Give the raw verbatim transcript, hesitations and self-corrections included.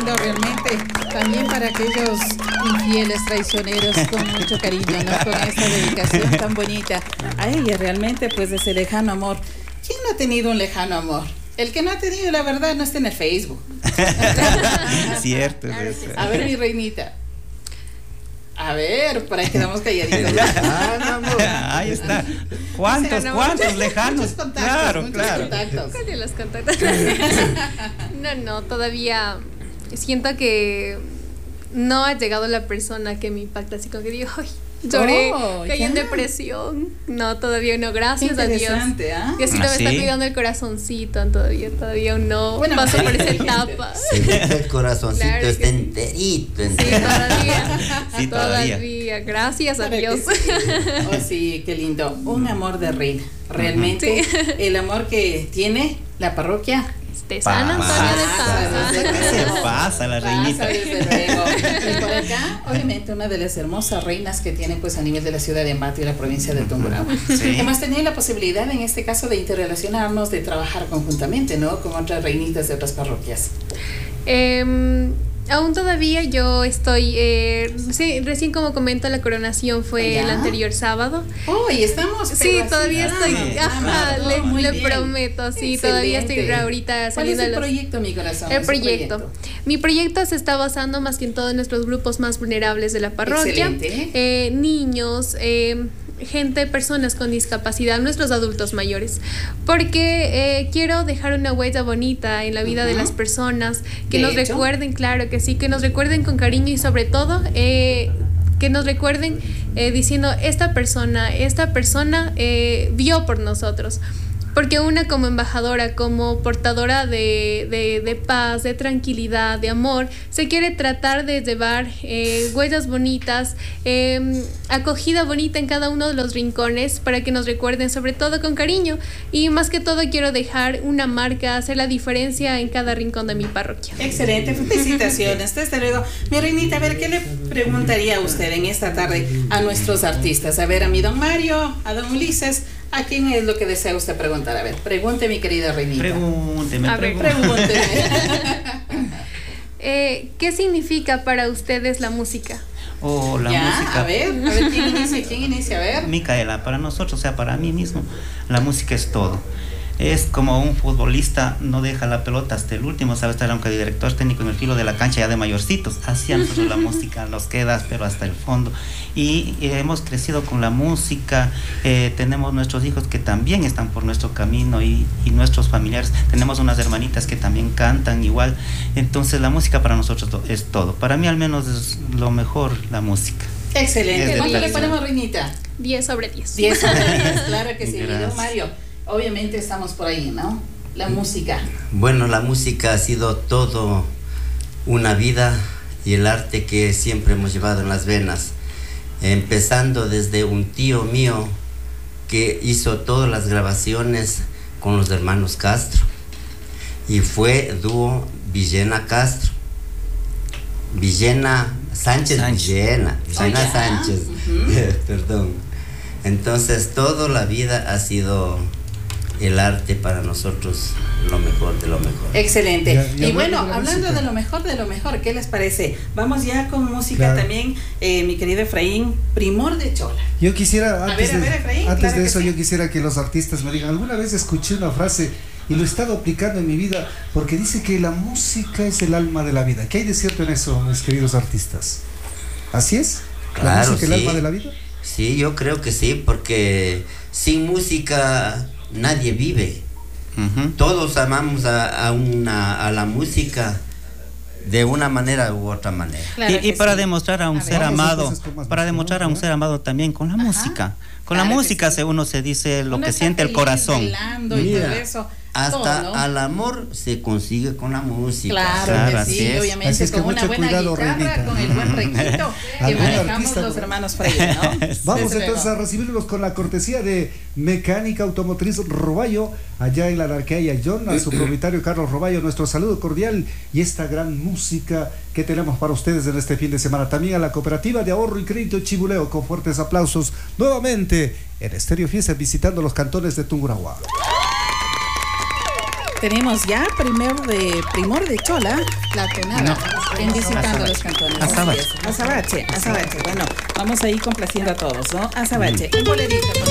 lindo realmente. También para aquellos infieles, traicioneros, con mucho cariño, ¿no? Con esta dedicación tan bonita. A ella realmente, pues, de ese lejano amor. ¿Quién no ha tenido un lejano amor? El que no ha tenido, la verdad, no está en el Facebook. Cierto, es eso. A ver, mi reinita. A ver, por ahí quedamos calladitos. Ah, no, no. Ahí está. ¿Cuántos, o sea, no, cuántos muchos, lejanos? Muchos contactos, claro, muchos claro. Contactos. ¿Cuál de los contactos? No, no, todavía siento que no ha llegado la persona que me impacta, así como que digo, ay, lloré, oh, caí en depresión. No, todavía no, gracias a Dios. ¿Ah? Y así me está cuidando el corazoncito, todavía, todavía no bueno, paso por esa etapa. Sí, el corazoncito claro está sí. enterito, enterito. Sí, todavía. Sí, todavía. todavía. Gracias a Dios. Sí. Oh, sí, qué lindo. Un amor de reina. Realmente, sí. El amor que tiene la parroquia de San Antonio de Paz. Se pasa la reinita. Pasa, desde luego. Y por acá, obviamente, una de las hermosas reinas que tiene pues a nivel de la ciudad de Ambato y la provincia de Tungurahua. Sí. Hemos tenido la posibilidad en este caso de interrelacionarnos, de trabajar conjuntamente, ¿no? Con otras reinitas de otras parroquias. Eh, Aún todavía yo estoy, eh, sí, recién como comento, la coronación fue ¿Ya? el anterior sábado. Oh, y estamos. Sí, todavía ah, estoy, ah, ajá, no, le, le prometo, sí, Excelente. Todavía estoy ahorita saliendo. ¿Cuál es el los, proyecto, mi corazón? El proyecto. proyecto. Mi proyecto se está basando más que en todos nuestros grupos más vulnerables de la parroquia. Eh, niños, eh, gente, personas con discapacidad, nuestros adultos mayores, porque eh, quiero dejar una huella bonita en la vida uh-huh. de las personas, que de nos hecho. recuerden, claro que sí, que nos recuerden con cariño y sobre todo eh, que nos recuerden eh, diciendo esta persona, esta persona eh, vio por nosotros. Porque una como embajadora, como portadora de, de, de paz, de tranquilidad, de amor, se quiere tratar de llevar eh, huellas bonitas, eh, acogida bonita en cada uno de los rincones para que nos recuerden, sobre todo con cariño. Y más que todo quiero dejar una marca, hacer la diferencia en cada rincón de mi parroquia. Excelente, felicitaciones. Desde luego. Mi reinita, a ver, ¿qué le preguntaría a usted en esta tarde a nuestros artistas? A ver, a mi don Mario, a don Ulises. ¿A quién es lo que desea usted preguntar? A ver, pregunte, mi querida reinita. Pregúnteme, a ver, pregúnteme. eh, ¿Qué significa para ustedes la música? Oh, la ya, música. A ver, a ver, ¿quién inicia? ¿Quién inicia? A ver. Micaela, para nosotros, o sea, para mí mismo, la música es todo. Es como un futbolista no deja la pelota hasta el último, sabe estar aunque el director técnico en el filo de la cancha ya de mayorcitos. Así a nosotros la música nos queda, pero hasta el fondo. Y eh, hemos crecido con la música, eh, tenemos nuestros hijos que también están por nuestro camino y, y nuestros familiares. Tenemos unas hermanitas que también cantan igual. Entonces la música para nosotros es todo. Para mí al menos es lo mejor la música. Excelente. ¿Cuánto le ponemos, reinita? diez sobre diez. diez sobre diez, claro que sí. Don Mario. Obviamente estamos por ahí, ¿no? La música. Bueno, la música ha sido todo una vida y el arte que siempre hemos llevado en las venas. Empezando desde un tío mío que hizo todas las grabaciones con los hermanos Castro. Y fue dúo Villena Castro. Villena Sánchez, Sánchez. Villena. Villena oh, Sánchez. Uh-huh. Perdón. Entonces, toda la vida ha sido el arte para nosotros lo mejor de lo mejor. Excelente. Ya, ya y bueno, hablando de lo mejor de lo mejor, ¿qué les parece? Vamos ya con música claro. también, eh, mi querido Efraín, Primor de Chola. Yo quisiera, antes, a ver, de, a ver, Efraín, antes claro de eso, sí. yo quisiera que los artistas me digan, alguna vez escuché una frase y lo he estado aplicando en mi vida, porque dice que la música es el alma de la vida. ¿Qué hay de cierto en eso, mis queridos artistas? ¿Así es? Claro, ¿La música sí. el alma de la vida? Sí, yo creo que sí, porque sin música nadie vive. Uh-huh. Todos amamos a, a, una, a la música de una manera u otra manera. Claro y, y para sí. demostrar a un a ser ver, amado, para demostrar ¿no? a un ser amado también con la Ajá. música. Con claro la música sí. se uno se dice lo uno que siente el corazón. Mira, eso. Hasta todo, ¿no? al amor se consigue con la música. Claro, claro que sí, es. obviamente así es que con una buena cuidado, guitarra, Reinita. con el buen requito que manejamos los hermanos Freire, ¿no? Vamos Desde entonces luego. a recibirlos con la cortesía de Mecánica Automotriz Roballo, allá en la Arqueaya John, a su propietario Carlos Roballo, nuestro saludo cordial y esta gran música que tenemos para ustedes en este fin de semana. También a la Cooperativa de Ahorro y Crédito Chibuleo, con fuertes aplausos, nuevamente en Estéreo Fiesta visitando los cantones de Tungurahua. tenemos ya primero de primor de Chola, la tonada, no. en visitando los cantones. Azabache. Azabache, Azabache. Bueno, vamos a ir complaciendo a todos, ¿no? Azabache, un bolerito.